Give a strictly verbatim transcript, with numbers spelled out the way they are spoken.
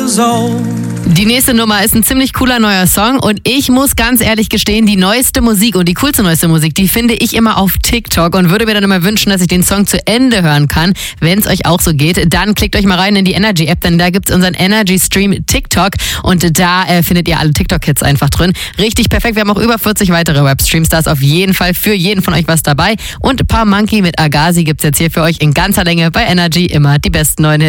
years old. Die nächste Nummer ist ein ziemlich cooler neuer Song und ich muss ganz ehrlich gestehen, die neueste Musik und die coolste neueste Musik, die finde ich immer auf TikTok und würde mir dann immer wünschen, dass ich den Song zu Ende hören kann. Wenn es euch auch so geht, dann klickt euch mal rein in die Energy App, denn da gibt's unseren Energy Stream TikTok und da äh, findet ihr alle TikTok-Hits einfach drin. Richtig perfekt, wir haben auch über vierzig weitere Webstreams, da ist auf jeden Fall für jeden von euch was dabei und ein paar Monkey mit Agassi gibt's jetzt hier für euch in ganzer Länge bei Energy, immer die besten neuen Hits.